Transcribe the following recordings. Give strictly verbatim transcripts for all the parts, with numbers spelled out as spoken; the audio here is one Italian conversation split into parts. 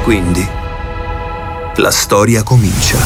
Quindi, la storia comincia.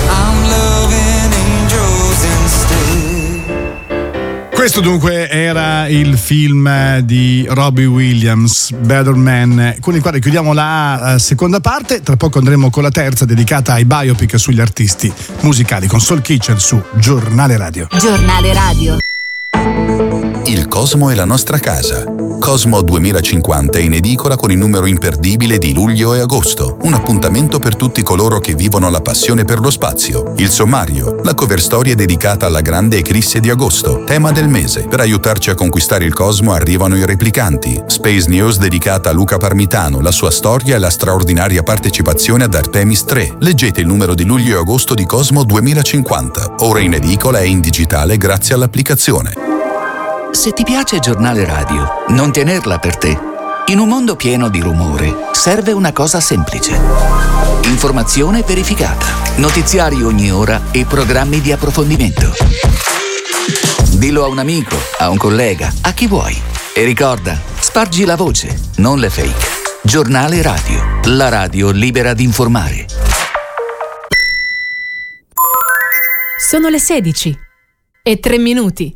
Questo dunque era il film di Robbie Williams, Better Man, con il quale chiudiamo la seconda parte. Tra poco andremo con la terza, dedicata ai biopic sugli artisti musicali, con Soul Kitchen su Giornale Radio. Giornale Radio. Il Cosmo è la nostra casa. Cosmo duemilacinquanta è in edicola con il numero imperdibile di luglio e agosto. Un appuntamento per tutti coloro che vivono la passione per lo spazio. Il sommario, la cover storia dedicata alla grande eclisse di agosto, tema del mese. Per aiutarci a conquistare il Cosmo arrivano i replicanti. Space News dedicata a Luca Parmitano, la sua storia e la straordinaria partecipazione ad Artemis tre. Leggete il numero di luglio e agosto di Cosmo duemilacinquanta. Ora in edicola e in digitale grazie all'applicazione. Se ti piace Giornale Radio, non tenerla per te. In un mondo pieno di rumore, serve una cosa semplice. Informazione verificata, notiziari ogni ora e programmi di approfondimento. Dillo a un amico, a un collega, a chi vuoi. E ricorda, spargi la voce, non le fake. Giornale Radio, la radio libera di informare. Sono le sedici e tre minuti.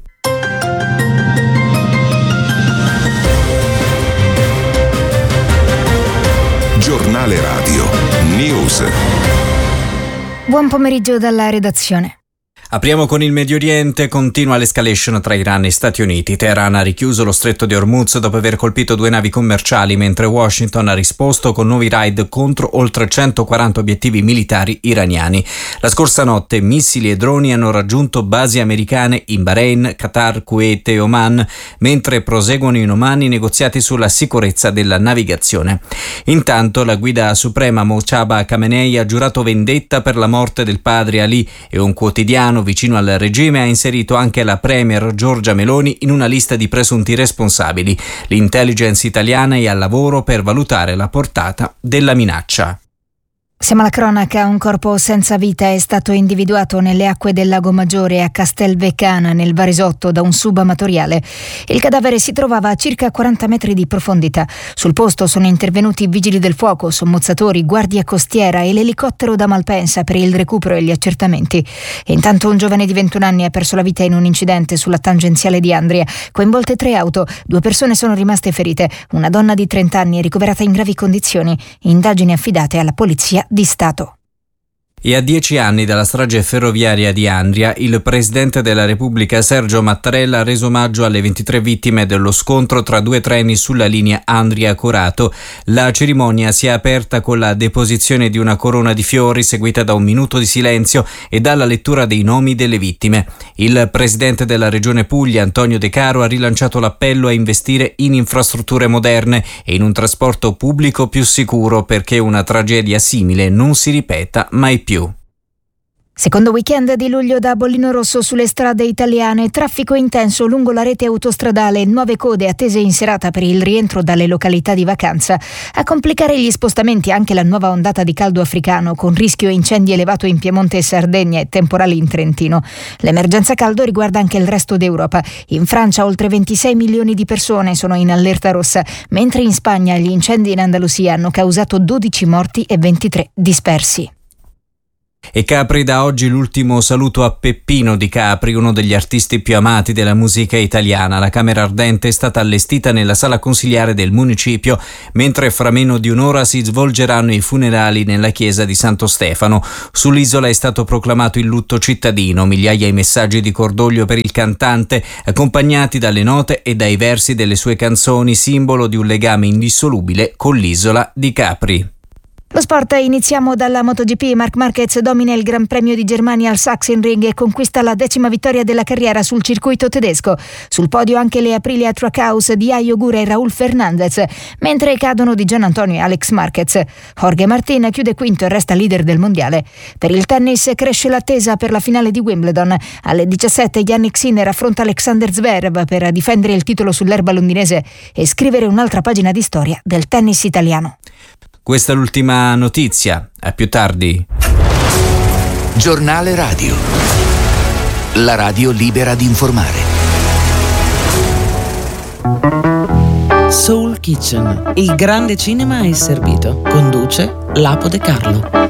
Giornale Radio News. Buon pomeriggio dalla redazione. Apriamo con il Medio Oriente. Continua l'escalation tra Iran e Stati Uniti. Teheran ha richiuso lo stretto di Hormuz dopo aver colpito due navi commerciali, mentre Washington ha risposto con nuovi raid contro oltre centoquaranta obiettivi militari iraniani. La scorsa notte missili e droni hanno raggiunto basi americane in Bahrain, Qatar, Kuwait e Oman, mentre proseguono in Oman i negoziati sulla sicurezza della navigazione. Intanto la guida suprema Mojtaba Khamenei ha giurato vendetta per la morte del padre Ali e un quotidiano vicino al regime ha inserito anche la premier Giorgia Meloni in una lista di presunti responsabili. L'intelligence italiana è al lavoro per valutare la portata della minaccia. Siamo alla cronaca. Un corpo senza vita è stato individuato nelle acque del Lago Maggiore a Castelvecana, nel Varesotto, da un subamatoriale. Il cadavere si trovava a circa quaranta metri di profondità. Sul posto sono intervenuti vigili del fuoco, sommozzatori, guardia costiera e l'elicottero da Malpensa per il recupero e gli accertamenti. E intanto un giovane di ventuno anni ha perso la vita in un incidente sulla tangenziale di Andria. Coinvolte tre auto, due persone sono rimaste ferite. Una donna di trenta anni è ricoverata in gravi condizioni. Indagini affidate alla polizia di Stato. E a dieci anni dalla strage ferroviaria di Andria, il presidente della Repubblica Sergio Mattarella ha reso omaggio alle ventitré vittime dello scontro tra due treni sulla linea Andria-Corato. La cerimonia si è aperta con la deposizione di una corona di fiori, seguita da un minuto di silenzio e dalla lettura dei nomi delle vittime. Il presidente della Regione Puglia, Antonio De Caro, ha rilanciato l'appello a investire in infrastrutture moderne e in un trasporto pubblico più sicuro, perché una tragedia simile non si ripeta mai più. Secondo weekend di luglio da bollino rosso sulle strade italiane, traffico intenso lungo la rete autostradale, nuove code attese in serata per il rientro dalle località di vacanza. A complicare gli spostamenti anche la nuova ondata di caldo africano, con rischio incendi elevato in Piemonte e Sardegna e temporali in Trentino. L'emergenza caldo riguarda anche il resto d'Europa. In Francia oltre ventisei milioni di persone sono in allerta rossa, mentre in Spagna gli incendi in Andalusia hanno causato dodici morti e ventitré dispersi. E Capri dà oggi l'ultimo saluto a Peppino Di Capri, uno degli artisti più amati della musica italiana. La camera ardente è stata allestita nella sala consiliare del municipio, mentre fra meno di un'ora si svolgeranno i funerali nella chiesa di Santo Stefano. Sull'isola è stato proclamato il lutto cittadino, migliaia i messaggi di cordoglio per il cantante, accompagnati dalle note e dai versi delle sue canzoni, simbolo di un legame indissolubile con l'isola di Capri. Lo sport, iniziamo dalla MotoGP. Marc Marquez domina il Gran Premio di Germania al Sachsenring e conquista la decima vittoria della carriera sul circuito tedesco. Sul podio anche le Aprilia Trackhouse di Ayo Gura e Raúl Fernández, mentre cadono di Gian Antonio e Alex Marquez. Jorge Martin chiude quinto e resta leader del mondiale. Per il tennis cresce l'attesa per la finale di Wimbledon. Alle diciassette Jannik Sinner affronta Alexander Zverev per difendere il titolo sull'erba londinese e scrivere un'altra pagina di storia del tennis italiano. Questa è l'ultima notizia. A più tardi. Giornale Radio. La radio libera di informare. Soul Kitchen. Il grande cinema è servito. Conduce Lapo De Carlo.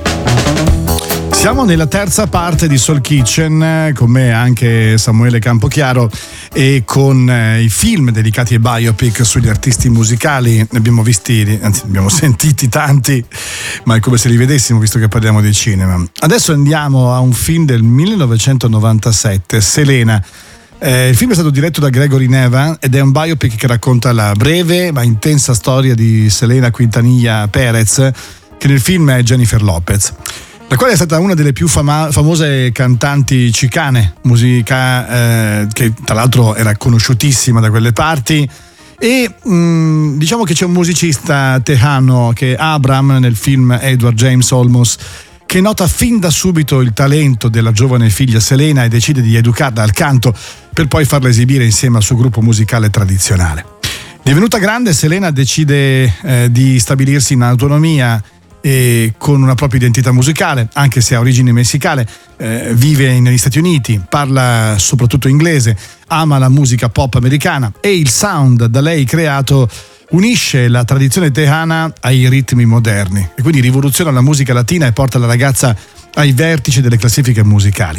Siamo nella terza parte di Soul Kitchen, con me anche Samuele Campochiaro, e con eh, i film dedicati ai biopic sugli artisti musicali. Ne abbiamo visti, anzi ne abbiamo sentiti tanti, ma è come se li vedessimo visto che parliamo di cinema. Adesso andiamo a un film del millenovecentonovantasette, Selena. Eh, il film è stato diretto da Gregory Neva ed è un biopic che racconta la breve ma intensa storia di Selena Quintanilla Perez, che nel film è Jennifer Lopez, la quale è stata una delle più fama- famose cantanti chicane, musica eh, che tra l'altro era conosciutissima da quelle parti. E mh, diciamo che c'è un musicista tejano che è Abram nel film Edward James Olmos, che nota fin da subito il talento della giovane figlia Selena e decide di educarla al canto per poi farla esibire insieme al suo gruppo musicale tradizionale. Divenuta grande, Selena decide eh, di stabilirsi in autonomia e con una propria identità musicale, anche se ha origini messicane. Eh, vive negli Stati Uniti, parla soprattutto inglese, ama la musica pop americana e il sound da lei creato unisce la tradizione tejana ai ritmi moderni e quindi rivoluziona la musica latina e porta la ragazza ai vertici delle classifiche musicali.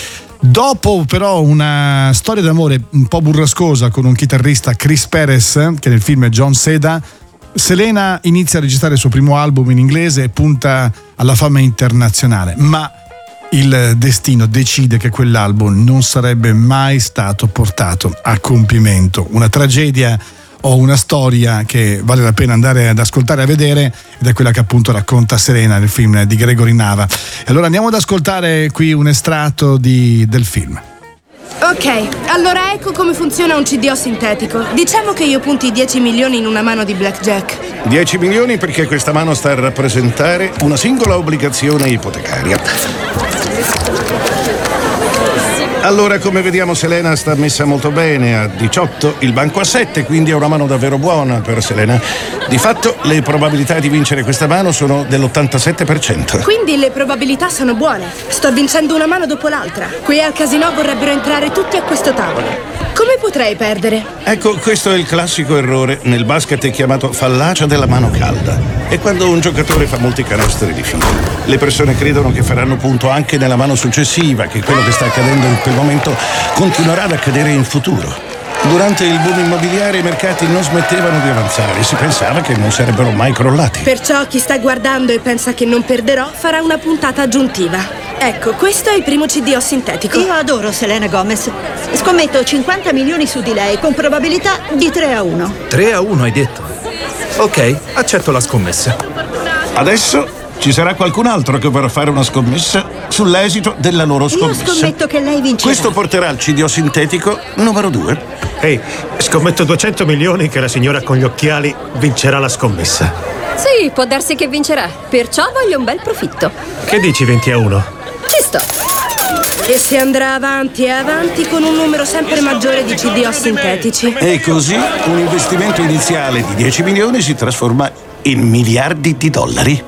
Dopo però una storia d'amore un po' burrascosa con un chitarrista, Chris Perez, che nel film è John Seda, Selena inizia a registrare il suo primo album in inglese e punta alla fama internazionale, ma il destino decide che quell'album non sarebbe mai stato portato a compimento. Una tragedia o una storia che vale la pena andare ad ascoltare e a vedere, ed è quella che appunto racconta Selena nel film di Gregory Nava. E allora andiamo ad ascoltare qui un estratto di, del film. Ok, allora ecco come funziona un C D O sintetico. Diciamo che io punti dieci milioni in una mano di blackjack. dieci milioni perché questa mano sta a rappresentare una singola obbligazione ipotecaria. Allora, come vediamo, Selena sta messa molto bene. A diciotto, il banco a sette, quindi è una mano davvero buona per Selena. Di fatto, le probabilità di vincere questa mano sono dell'ottantasette per cento. Quindi le probabilità sono buone. Sto vincendo una mano dopo l'altra. Qui al casino vorrebbero entrare tutti a questo tavolo. Come potrei perdere? Ecco, questo è il classico errore. Nel basket è chiamato fallacia della mano calda. È quando un giocatore fa molti canestri di fila. Le persone credono che faranno punto anche nella mano successiva, che quello che sta accadendo in quel momento continuerà ad accadere in futuro. Durante il boom immobiliare i mercati non smettevano di avanzare, si pensava che non sarebbero mai crollati. Perciò chi sta guardando e pensa che non perderò farà una puntata aggiuntiva. Ecco, questo è il primo C D O sintetico. Io adoro Selena Gomez. Scommetto cinquanta milioni su di lei con probabilità di tre a uno. tre a uno hai detto? Ok, accetto la scommessa. Adesso ci sarà qualcun altro che vorrà fare una scommessa sull'esito della loro scommessa. Io scommetto che lei vincerà. Questo porterà al C D O sintetico numero due. Ehi, scommetto duecento milioni che la signora con gli occhiali vincerà la scommessa. Sì, può darsi che vincerà. Perciò voglio un bel profitto. Che dici venti a uno? Ci sto. E si andrà avanti e avanti con un numero sempre maggiore di C D O sintetici. E così un investimento iniziale di dieci milioni si trasforma in miliardi di dollari.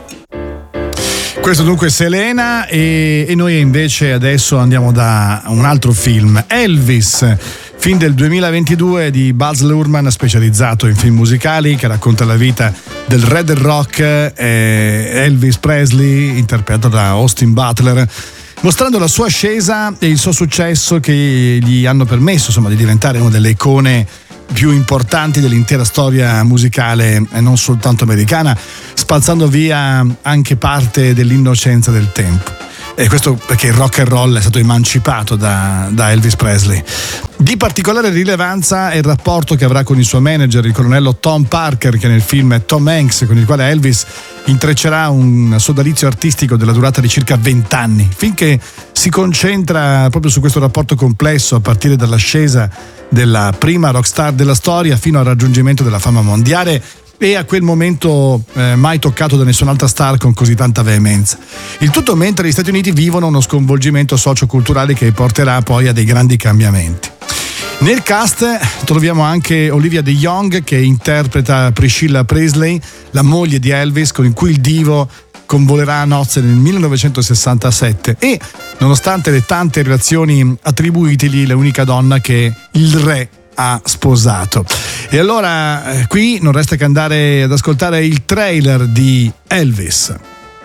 Questo dunque è Selena, e, e noi invece adesso andiamo da un altro film, Elvis, film del duemilaventidue di Baz Luhrmann, specializzato in film musicali, che racconta la vita del re del rock, eh, Elvis Presley, interpretato da Austin Butler, mostrando la sua ascesa e il suo successo che gli hanno permesso, insomma, di diventare una delle icone più importanti dell'intera storia musicale e non soltanto americana, spazzando via anche parte dell'innocenza del tempo. E questo perché il rock and roll è stato emancipato da, da Elvis Presley. Di particolare rilevanza è il rapporto che avrà con il suo manager, il colonnello Tom Parker, che nel film è Tom Hanks, con il quale Elvis intreccerà un sodalizio artistico della durata di circa vent'anni, finché si concentra proprio su questo rapporto complesso, a partire dall'ascesa della prima rockstar della storia fino al raggiungimento della fama mondiale, e a quel momento eh, mai toccato da nessun'altra star con così tanta veemenza. Il tutto mentre gli Stati Uniti vivono uno sconvolgimento socio-culturale che porterà poi a dei grandi cambiamenti. Nel cast troviamo anche Olivia de Jong, che interpreta Priscilla Presley, la moglie di Elvis, con cui il divo convolerà a nozze nel millenovecentosessantasette, e nonostante le tante relazioni attribuitigli, è l'unica donna che il re ha sposato. E allora eh, qui non resta che andare ad ascoltare il trailer di Elvis.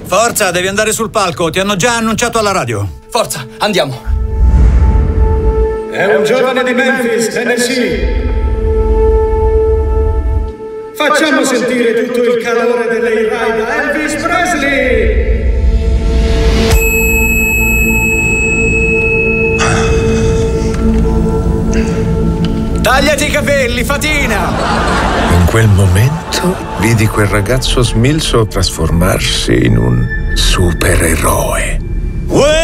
Forza, devi andare sul palco, ti hanno già annunciato alla radio. Forza, andiamo. È un giovane di Memphis, Tennessee. Facciamo sentire tutto il calore delle Ride a Elvis Presley! Tagliati i capelli, fatina! In quel momento vidi quel ragazzo smilzo trasformarsi in un supereroe.